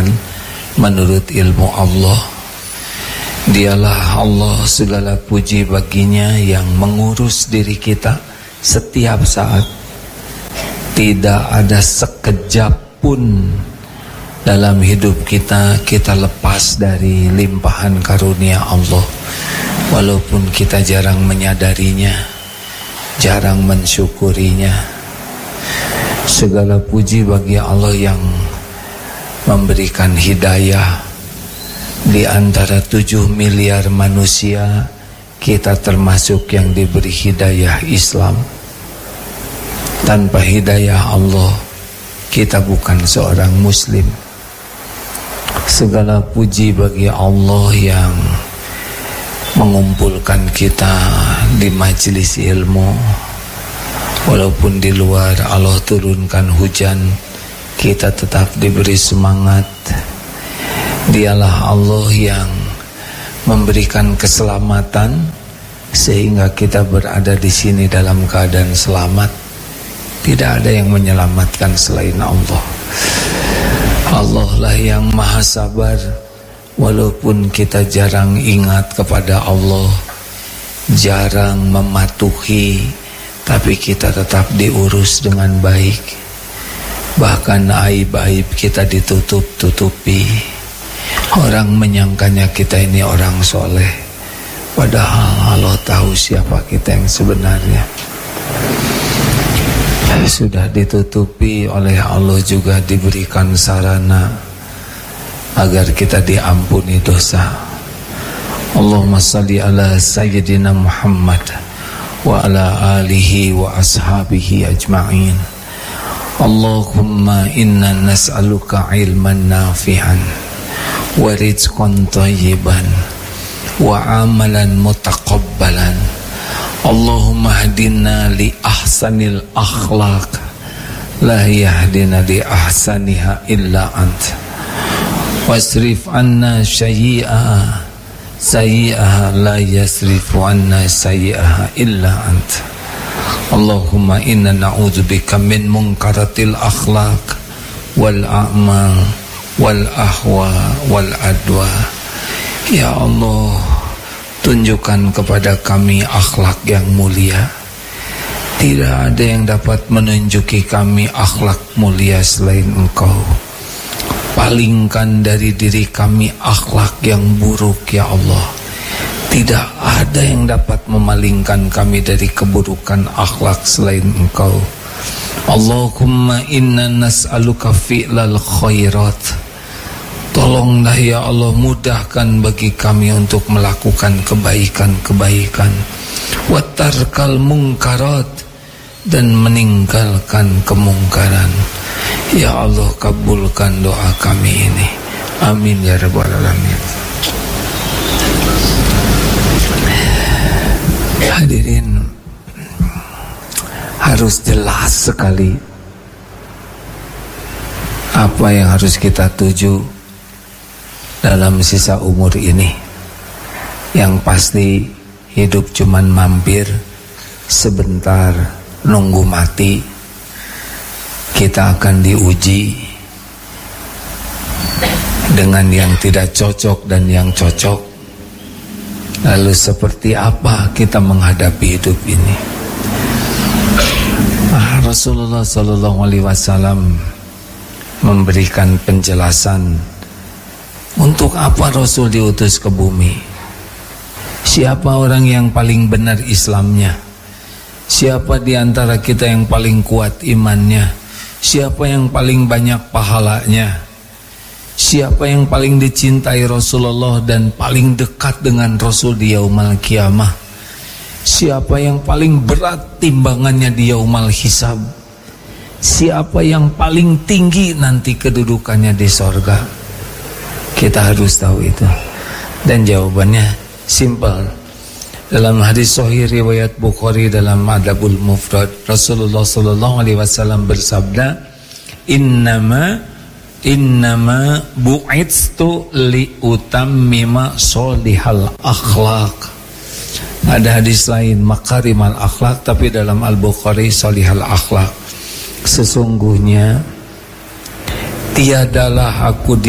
beriman menurut ilmu Allah. Dialah Allah, segala puji baginya yang mengurus diri kita setiap saat. Tidak ada sekejap pun dalam hidup kita lepas dari limpahan karunia Allah. Walaupun kita jarang menyadarinya, jarang mensyukurinya. Segala puji bagi Allah yang memberikan hidayah. Di antara 7 miliar manusia, kita termasuk yang diberi hidayah Islam. Tanpa hidayah Allah, kita bukan seorang muslim. Segala puji bagi Allah yang mengumpulkan kita di majelis ilmu. Walaupun di luar Allah turunkan hujan, kita tetap diberi semangat. Dialah Allah yang memberikan keselamatan sehingga kita berada di sini dalam keadaan selamat. Tidak ada yang menyelamatkan selain Allah. Allah lah yang maha sabar. Walaupun kita jarang ingat kepada Allah, jarang mematuhi, tapi kita tetap diurus dengan baik. Bahkan aib-aib kita ditutup-tutupi. Orang menyangkanya kita ini orang soleh, padahal Allah tahu siapa kita yang sebenarnya. Sudah ditutupi oleh Allah, juga diberikan sarana agar kita diampuni dosa. Allahumma salli ala Sayyidina Muhammad wa ala alihi wa ashabihi ajma'in. Allahumma inna nas'aluka ilman nafi'an wa rizqan thayyiban wa amalan mutaqabbalan. Allahumma hadina li ahsanil akhlaq, la yahdina li ahsaniha illa ant. Wasrif anna sayyi'aha, sayyi'aha la yasrifu anna sayyi'aha illa ant. Allahumma inna na'udzubika min munkaratil akhlaq wal a'mal wal ahwa wal adwa. Ya Allah, tunjukkan kepada kami akhlak yang mulia. Tidak ada yang dapat menunjuki kami akhlak mulia selain Engkau. Palingkan dari diri kami akhlak yang buruk, ya Allah. Tidak ada yang dapat memalingkan kami dari keburukan akhlak selain Engkau. Allahumma inna nas'aluka fi'lal khairat. Tolonglah ya Allah, mudahkan bagi kami untuk melakukan kebaikan-kebaikan. Wa tarkal munkarat, dan meninggalkan kemungkaran. Ya Allah, kabulkan doa kami ini. Amin ya rabbal alamin. Hadirin, harus jelas sekali apa yang harus kita tuju dalam sisa umur ini. Yang pasti hidup cuman mampir sebentar, nunggu mati. Kita akan diuji dengan yang tidak cocok dan yang cocok. Lalu seperti apa kita menghadapi hidup ini? Rasulullah SAW memberikan penjelasan untuk apa Rasul diutus ke bumi. Siapa orang yang paling benar Islamnya? Siapa di antara kita yang paling kuat imannya? Siapa yang paling banyak pahalanya? Siapa yang paling dicintai Rasulullah dan paling dekat dengan Rasul di yaumul qiyamah? Siapa yang paling berat timbangannya di yaumul hisab? Siapa yang paling tinggi nanti kedudukannya di sorga? Kita harus tahu itu. Dan jawabannya simple. Dalam hadis sahih riwayat Bukhari dalam Adabul Mufrad, Rasulullah SAW bersabda, Innama bu'itstu liutammima solihal akhlaq. Ada hadis lain makarimal akhlaq, tapi dalam Al-Bukhari solihal akhlaq. Sesungguhnya tiadalah aku